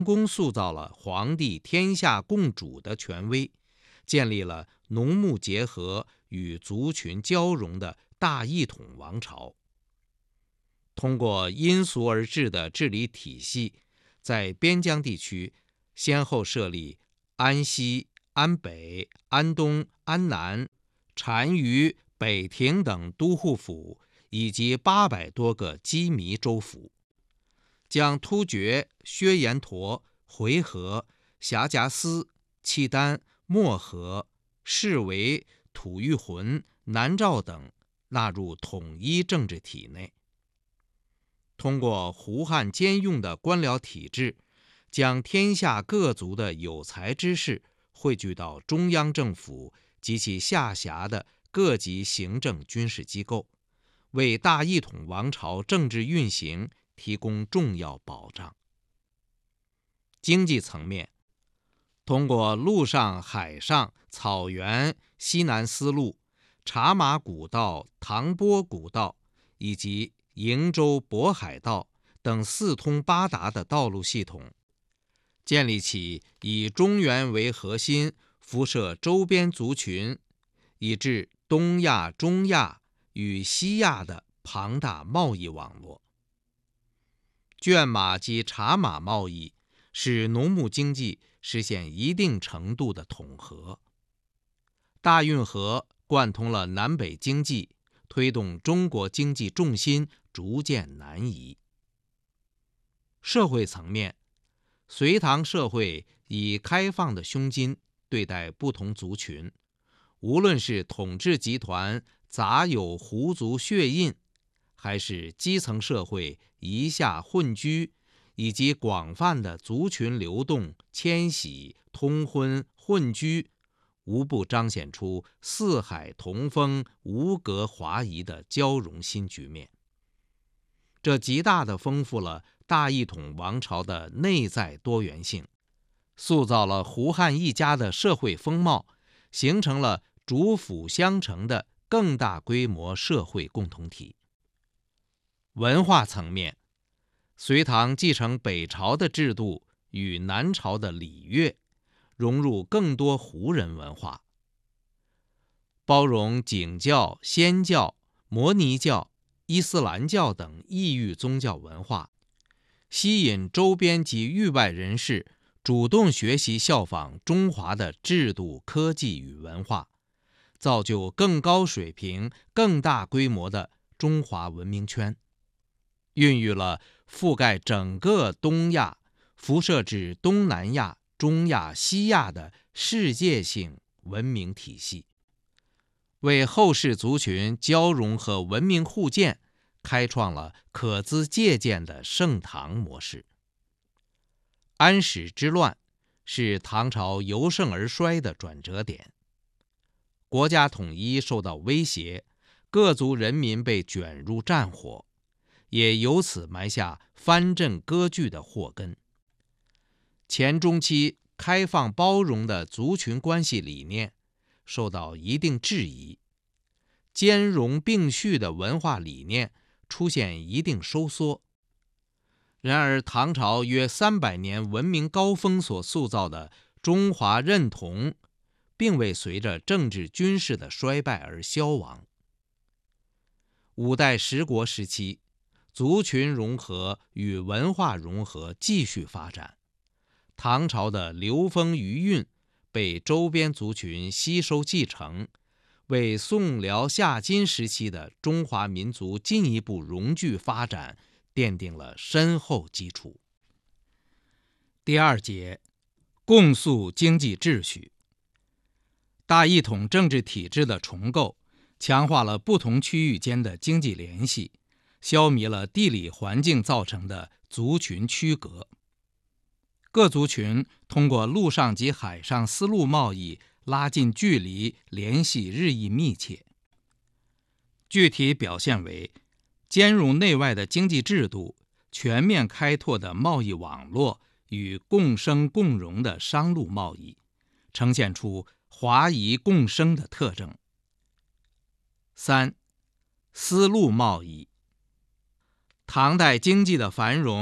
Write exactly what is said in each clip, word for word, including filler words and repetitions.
功塑造了皇帝天下共主的权威，建立了农牧结合与族群交融的大一统王朝。通过因俗而治的治理体系，在边疆地区先后设立安西、安北、安东、安南、单于、北庭等都护府，以及八百多个羁縻州府，将突厥、薛延陀、回纥、辖夹司、契丹、漠河、释维、吐谷浑、南诏等纳入统一政治体内。通过胡汉兼用的官僚体制，将天下各族的有才之士汇聚到中央政府及其下辖的各级行政军事机构，为大一统王朝政治运行提供重要保障。经济层面，通过陆上、海上、草原、西南丝路、茶马古道、唐波古道以及瀛洲渤海道等四通八达的道路系统，建立起以中原为核心，辐射周边族群，以至东亚、中亚与西亚的庞大贸易网络。圈马及茶马贸易使农牧经济实现一定程度的统合。大运河贯通了南北经济，推动中国经济重心逐渐南移。社会层面，隋唐社会以开放的胸襟对待不同族群，无论是统治集团杂有胡族血印，还是基层社会夷夏混居，以及广泛的族群流动、迁徙、通婚、混居，无不彰显出四海同风、无隔华夷的交融新局面。这极大地丰富了大一统王朝的内在多元性，塑造了胡汉一家的社会风貌，形成了主辅相承的更大规模社会共同体。文化层面，隋唐继承北朝的制度与南朝的礼乐，融入更多胡人文化，包容景教、仙教、摩尼教、伊斯兰教等异域宗教文化，吸引周边及域外人士主动学习效仿中华的制度、科技与文化，造就更高水平、更大规模的中华文明圈，孕育了覆盖整个东亚、辐射至东南亚、中亚、西亚的世界性文明体系，为后世族群交融和文明互鉴开创了可资借鉴的盛唐模式。安史之乱是唐朝由盛而衰的转折点，国家统一受到威胁，各族人民被卷入战火，也由此埋下藩镇割据的祸根。前中期开放包容的族群关系理念受到一定质疑，兼容并蓄的文化理念出现一定收缩。然而唐朝约三百年文明高峰所塑造的中华认同，并未随着政治军事的衰败而消亡。五代十国时期，族群融合与文化融合继续发展，唐朝的流风余韵被周边族群吸收继承，为宋辽夏金时期的中华民族进一步融聚发展奠定了深厚基础。第二节，共塑经济秩序。大一统政治体制的重构，强化了不同区域间的经济联系，消弭了地理环境造成的族群区隔。各族群通过陆上及海上丝路贸易拉近距离，联系日益密切。具体表现为兼容内外的经济制度、全面开拓的贸易网络与共生共荣的商路贸易，呈现出华夷共生的特征。三、丝路贸易。唐代经济的繁荣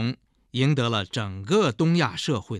赢得了整个东亚社会